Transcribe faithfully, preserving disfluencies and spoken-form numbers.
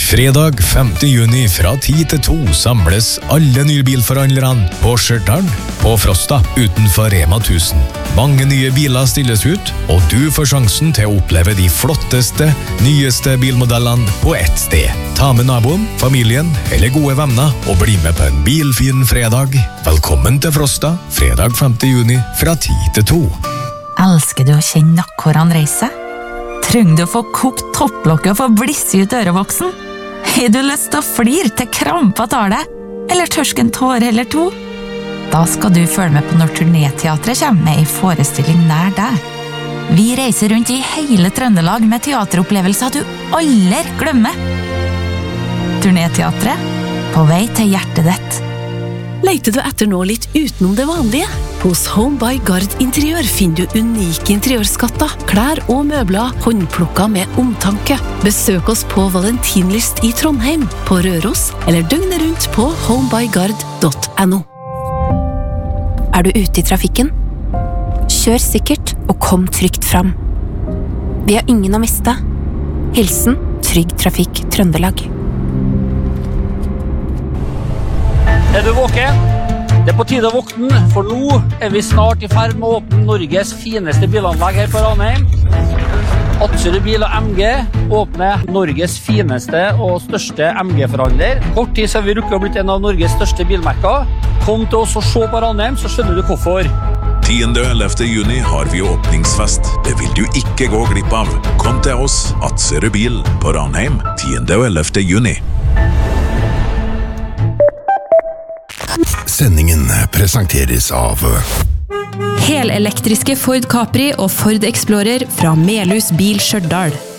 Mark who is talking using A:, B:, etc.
A: Fredag femte juni fra ti til to samles alle nybilforhandlerne på Stjørdal på Frosta utenfor Rema tusen. Mange nye biler stilles ut, og du får sjansen til å oppleve de flotteste, nyeste bilmodellene på ett sted. Ta med naboen, familien eller gode venner og bli med på en bilfin fredag. Velkommen til Frosta, fredag femte juni fra ti til to.
B: Elsker du å kjenne nakkhårene reise? Trenger du å få kokt topplokket og få blisse ut ørevoksen? Har du lyst til å flire til krampa tar deg? Eller tørske en tår eller to? Da skal du følge med på når Turnéteatret kommer med en forestilling nær deg. Vi reiser rundt i hele Trøndelag med teateropplevelser du aldri glemmer. Turnéteatret, på vei til hjertet ditt.
C: Leiter du etter noe litt utenom det vanlige? Hos Home by Gard Interiør finner du unike interiørskatter, klær og møbler håndplukket med omtanke. Besøk oss på Valentinlyst i Trondheim, på Røros, eller døgnet rundt på homebygard punktum no. Er du ute i trafikken? Kjør sikkert og kom trygt fram. Vi har ingen å miste. Hilsen Trygg Trafikk Trøndelag.
D: Er du våken? Det er på tide å våkne, for nå er vi snart i ferd med å åpne Norges fineste bilanlegg her på Ranheim. Adsrud Bil og M G åpner Norges fineste og største M G-forhandler. Kort tid så har vi rukket å blitt en av Norges største bilmerker. Kom til oss og se på Ranheim, så skjønner du hvorfor.
E: tiende og ellevte juni har vi åpningsfest. Det vil du ikke gå glipp av. Kom til oss, Adsrud Bil på Ranheim, tiende og ellevte juni.
F: Sendingen presenteres av
G: Helelektriske Ford Capri og Ford Explorer fra Melhus Bil Stjørdal.